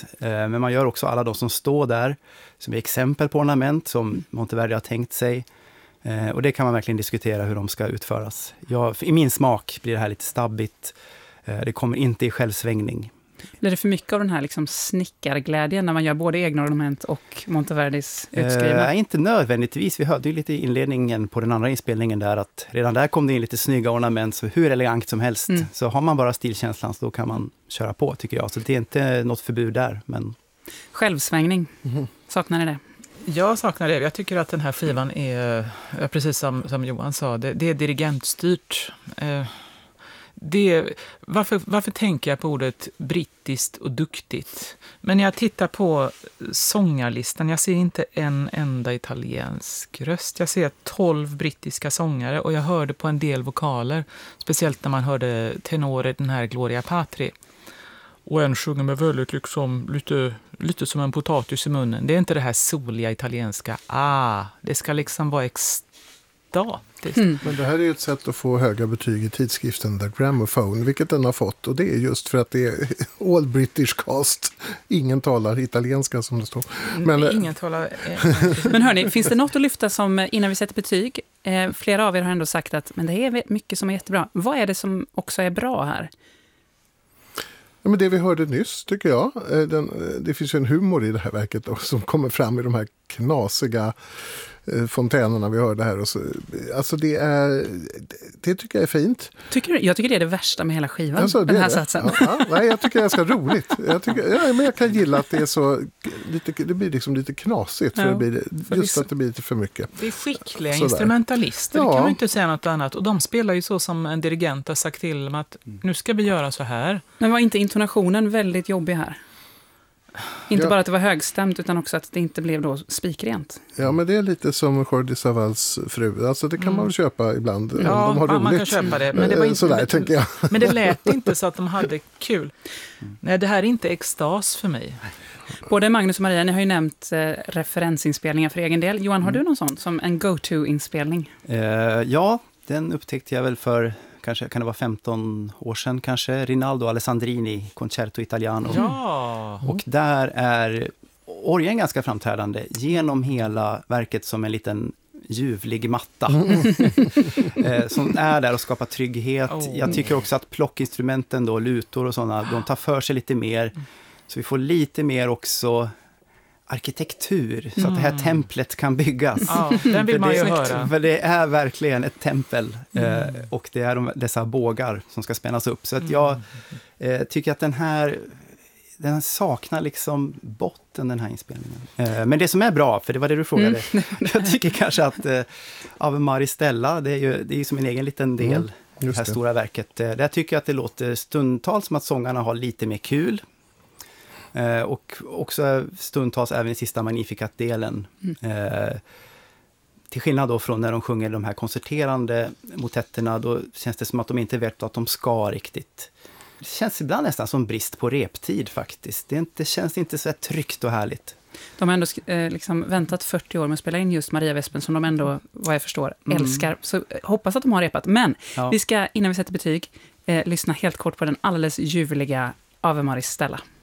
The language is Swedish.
Men man gör också alla de som står där som är exempel på ornament som Monteverdi har tänkt sig. Och det kan man verkligen diskutera hur de ska utföras. I min smak blir det här lite stabbigt. Det kommer inte i självsvängning. Blir det för mycket av den här liksom snickarglädjen när man gör både egna ornament och Monteverdis utskrivna? Inte nödvändigtvis. Vi hörde ju lite i inledningen på den andra inspelningen där att redan där kom det in lite snygga ornament, så hur elegant som helst. Så har man bara stilkänslan så då kan man köra på, tycker jag. Så det är inte något förbud där. Men... Självsvängning, saknar ni det? Jag saknar det. Jag tycker att den här skivan är, precis som Johan sa, det är dirigentstyrt. Varför tänker jag på ordet brittiskt och duktigt? Men när jag tittar på sångarlistan, jag ser inte en enda italiensk röst. Jag ser 12 brittiska sångare och jag hörde på en del vokaler, speciellt när man hörde tenorer, den här Gloria Patri. Och en sjunger med väldigt liksom lite som en potatis i munnen. Det är inte det här soliga italienska. Det ska liksom vara Men det här är ju ett sätt att få höga betyg i tidskriften The Gramophone, vilket den har fått. Och det är just för att det är all British cast. Ingen talar italienska som det står. Ingen talar... Men hörni, finns det något att lyfta som innan vi sätter betyg? Flera av er har ändå sagt att men det är mycket som är jättebra. Vad är det som också är bra här? Ja, men det vi hörde nyss, tycker jag. Det finns ju en humor i det här verket då, som kommer fram i de här knasiga fontänerna vi hörde här. Och så, alltså det tycker jag är fint. Jag tycker det är det värsta med hela skivan, alltså, den här satsen. Nej, jag tycker det är så roligt. Men jag kan gilla att det är så det blir liksom lite knasigt för att det blir lite för mycket. Det är skickliga instrumentalister, det kan man inte säga något annat. Och de spelar ju så som en dirigent har sagt till dem att nu ska vi göra så här. Men var inte intonationen väldigt jobbig här? Inte bara att det var högstämt utan också att det inte blev då spikrent. Ja, men det är lite som Jordi Savals fru. Alltså det kan man väl köpa ibland. Ja, de har roligt. Man kan köpa det. Men det var inte, sådär, tänker jag. Men det lät inte så att de hade kul. Nej, det här är inte extas för mig. Både Magnus och Maria, ni har ju nämnt referensinspelningar för egen del. Johan, har du någon sån som en go-to-inspelning? Ja, den upptäckte jag väl för... Kanske kan det vara 15 år sedan kanske. Rinaldo Alessandrini, Concerto Italiano. Ja. Och där är orgeln ganska framträdande genom hela verket som en liten ljuvlig matta. Som är där och skapar trygghet. Jag tycker också att plockinstrumenten då, lutor och sådana, de tar för sig lite mer. Så vi får lite mer också arkitektur så att det här templet kan byggas. Ja, den vill man ju höra. För det är verkligen ett tempel och det är dessa bågar som ska spännas upp. Så att jag tycker att den saknar liksom botten, den här inspelningen. Men det som är bra, för det var det du frågade, jag tycker kanske att Ave Maris Stella, det är ju som en egen liten del i det här stora verket. Där tycker jag att det låter stundtals som att sångarna har lite mer kul. Och också stundtals även i sista Magnificat-delen. Till skillnad då från när de sjunger de här koncerterande motetterna, då känns det som att de inte vet att de ska riktigt. Det känns ibland nästan som brist på reptid faktiskt. Det känns inte så tryggt och härligt. De har ändå liksom väntat 40 år med att spela in just Maria Vespen som de ändå, vad jag förstår, älskar. Så hoppas att de har repat. Men vi ska, innan vi sätter betyg, lyssna helt kort på den alldeles ljuvliga Ave Maris Stella.